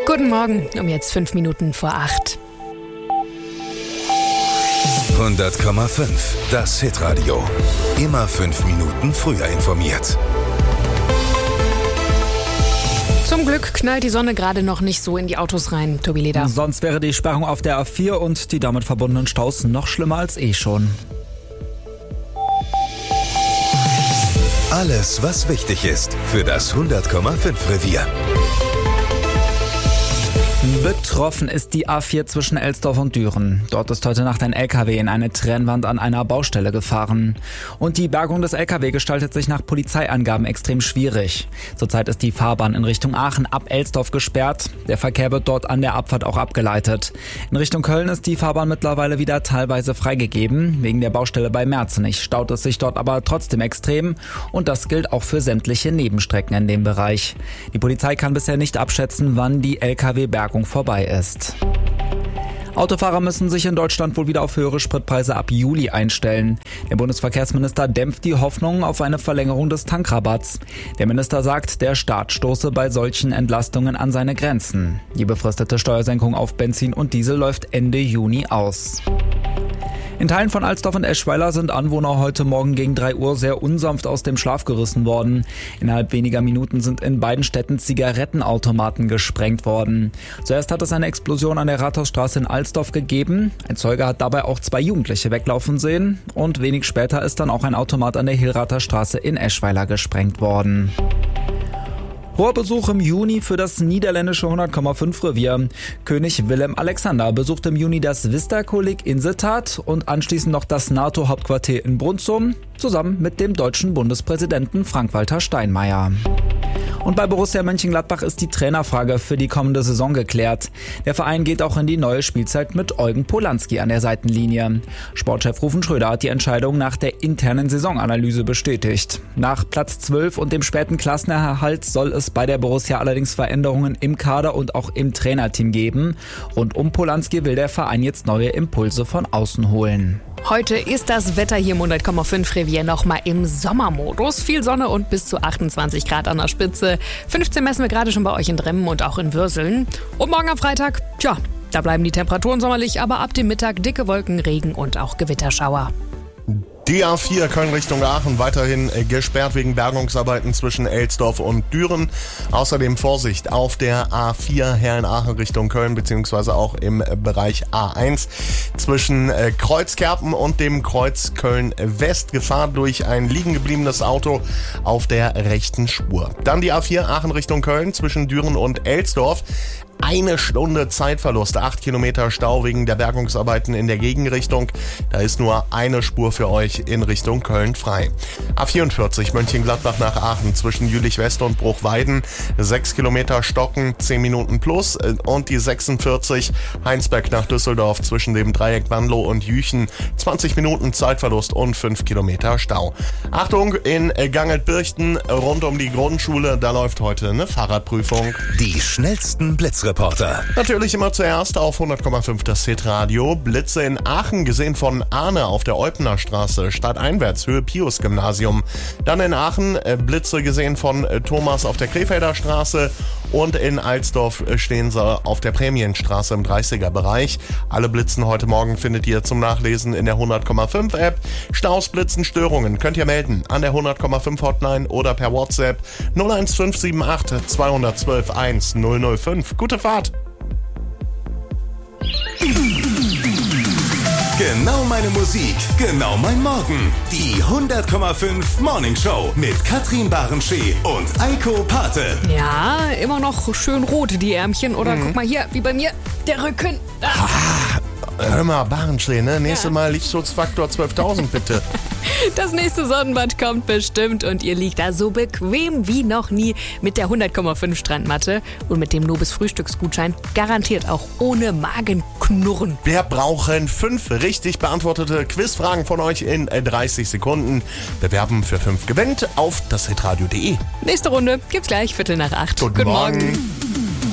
Guten Morgen, um jetzt 5 Minuten vor 8. 100,5, das Hitradio. Immer 5 Minuten früher informiert. Zum Glück knallt die Sonne gerade noch nicht so in die Autos rein, Tobi Leder. Sonst wäre die Sperrung auf der A4 und die damit verbundenen Staus noch schlimmer als schon. Alles, was wichtig ist für das 100,5 Revier. Betroffen ist die A4 zwischen Elsdorf und Düren. Dort ist heute Nacht ein LKW in eine Trennwand an einer Baustelle gefahren. Und die Bergung des LKW gestaltet sich nach Polizeiangaben extrem schwierig. Zurzeit ist die Fahrbahn in Richtung Aachen ab Elsdorf gesperrt. Der Verkehr wird dort an der Abfahrt auch abgeleitet. In Richtung Köln ist die Fahrbahn mittlerweile wieder teilweise freigegeben. Wegen der Baustelle bei Merzenich staut es sich dort aber trotzdem extrem. Und das gilt auch für sämtliche Nebenstrecken in dem Bereich. Die Polizei kann bisher nicht abschätzen, wann die LKW-Bergung vorbei ist. Autofahrer müssen sich in Deutschland wohl wieder auf höhere Spritpreise ab Juli einstellen. Der Bundesverkehrsminister dämpft die Hoffnung auf eine Verlängerung des Tankrabatts. Der Minister sagt, der Staat stoße bei solchen Entlastungen an seine Grenzen. Die befristete Steuersenkung auf Benzin und Diesel läuft Ende Juni aus. In Teilen von Alsdorf und Eschweiler sind Anwohner heute Morgen gegen 3 Uhr sehr unsanft aus dem Schlaf gerissen worden. Innerhalb weniger Minuten sind in beiden Städten Zigarettenautomaten gesprengt worden. Zuerst hat es eine Explosion an der Rathausstraße in Alsdorf gegeben. Ein Zeuge hat dabei auch 2 Jugendliche weglaufen sehen. Und wenig später ist dann auch ein Automat an der Hillrather Straße in Eschweiler gesprengt worden. Hoher Besuch im Juni für das niederländische 100,5 Revier. König Willem Alexander besucht im Juni das Vista-Kolleg in Sittard und anschließend noch das NATO-Hauptquartier in Brunssum, zusammen mit dem deutschen Bundespräsidenten Frank-Walter Steinmeier. Und bei Borussia Mönchengladbach ist die Trainerfrage für die kommende Saison geklärt. Der Verein geht auch in die neue Spielzeit mit Eugen Polanski an der Seitenlinie. Sportchef Rufen Schröder hat die Entscheidung nach der internen Saisonanalyse bestätigt. Nach Platz 12 und dem späten Klassenerhalt soll es bei der Borussia allerdings Veränderungen im Kader und auch im Trainerteam geben. Rund um Polanski will der Verein jetzt neue Impulse von außen holen. Heute ist das Wetter hier im 100,5 Revier nochmal im Sommermodus. Viel Sonne und bis zu 28 Grad an der Spitze. 15 messen wir gerade schon bei euch in Dremmen und auch in Würseln. Und morgen am Freitag, da bleiben die Temperaturen sommerlich, aber ab dem Mittag dicke Wolken, Regen und auch Gewitterschauer. Die A4 Köln Richtung Aachen weiterhin gesperrt wegen Bergungsarbeiten zwischen Elsdorf und Düren. Außerdem Vorsicht auf der A4 Herren-Aachen Richtung Köln beziehungsweise auch im Bereich A1 zwischen Kreuzkerpen und dem Kreuz Köln-West. Gefahr durch ein liegen gebliebenes Auto auf der rechten Spur. Dann die A4 Aachen Richtung Köln zwischen Düren und Elsdorf. 1 Stunde Zeitverlust, 8 Kilometer Stau wegen der Bergungsarbeiten in der Gegenrichtung. Da ist nur eine Spur für euch in Richtung Köln frei. A44 Mönchengladbach nach Aachen zwischen Jülich-West und Bruchweiden. 6 Kilometer Stocken, 10 Minuten plus. Und die 46 Heinsberg nach Düsseldorf zwischen dem Dreieck Banlow und Jüchen. 20 Minuten Zeitverlust und 5 Kilometer Stau. Achtung, in Gangeltbirchten rund um die Grundschule, da läuft heute eine Fahrradprüfung. Die schnellsten Blitzreporter. Natürlich immer zuerst auf 100,5 das Hitradio. Blitze in Aachen gesehen von Arne auf der Eupener Straße, stadteinwärts, Höhe Pius-Gymnasium. Dann in Aachen Blitze gesehen von Thomas auf der Krefelder Straße. Und in Alsdorf stehen sie auf der Prämienstraße im 30er-Bereich. Alle Blitzen heute Morgen findet ihr zum Nachlesen in der 100,5 App. Staus, Blitzen, Störungen könnt ihr melden an der 100,5 Hotline oder per WhatsApp 01578 212 1005. Gute Fahrt! Genau meine Musik, genau mein Morgen. Die 100,5 Morning Show mit Katrin Barenschee und Eiko Pate. Ja, immer noch schön rot, die Ärmchen. Oder guck mal hier, wie bei mir, der Rücken. Hör mal, Barenschee, ne? Nächstes Mal Lichtschutzfaktor 12.000 bitte. Das nächste Sonnenbad kommt bestimmt und ihr liegt da so bequem wie noch nie mit der 100,5 Strandmatte und mit dem Nobis Frühstücksgutschein garantiert auch ohne Magenknurren. Wir brauchen 5 richtig beantwortete Quizfragen von euch in 30 Sekunden. Bewerben für 5 gewinnt auf dashitradio.de. Nächste Runde gibt's gleich 7:45. Guten Morgen.